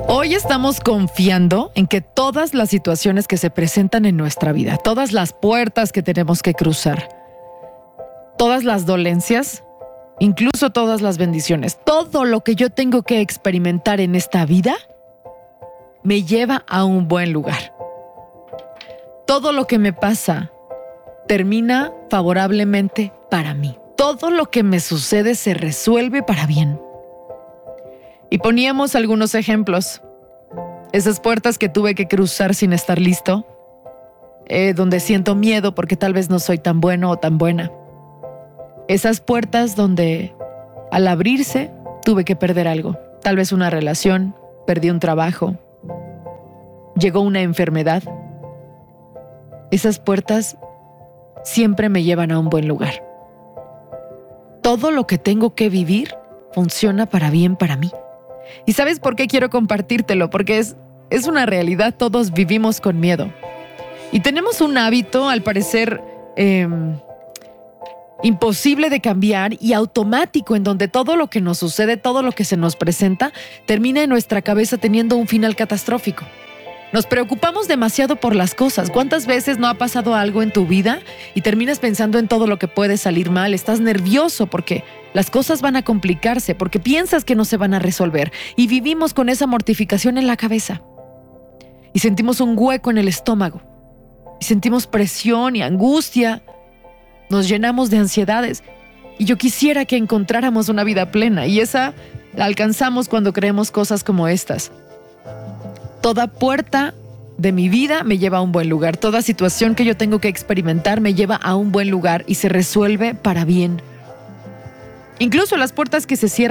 Hoy estamos confiando en que todas las situaciones que se presentan en nuestra vida, todas las puertas que tenemos que cruzar, todas las dolencias, incluso todas las bendiciones, todo lo que yo tengo que experimentar en esta vida, me lleva a un buen lugar. Todo lo que me pasa termina favorablemente para mí. Todo lo que me sucede se resuelve para bien. Y poníamos algunos ejemplos. Esas puertas que tuve que cruzar sin estar listo, donde siento miedo porque tal vez no soy tan bueno o tan buena. Esas puertas donde al abrirse tuve que perder algo. Tal vez una relación, perdí un trabajo, llegó una enfermedad. Esas puertas siempre me llevan a un buen lugar. Todo lo que tengo que vivir funciona para bien para mí. ¿Y sabes por qué quiero compartírtelo? Porque es una realidad, todos vivimos con miedo. Y tenemos un hábito, al parecer, imposible de cambiar y automático, en donde todo lo que nos sucede, todo lo que se nos presenta, termina en nuestra cabeza teniendo un final catastrófico. Nos preocupamos demasiado por las cosas. ¿Cuántas veces no ha pasado algo en tu vida y terminas pensando en todo lo que puede salir mal? Estás nervioso porque las cosas van a complicarse, porque piensas que no se van a resolver y vivimos con esa mortificación en la cabeza. Y sentimos un hueco en el estómago. Y sentimos presión y angustia. Nos llenamos de ansiedades. Y yo quisiera que encontráramos una vida plena, y esa la alcanzamos cuando creemos cosas como estas. Toda puerta de mi vida me lleva a un buen lugar. Toda situación que yo tengo que experimentar me lleva a un buen lugar y se resuelve para bien. Incluso las puertas que se cierran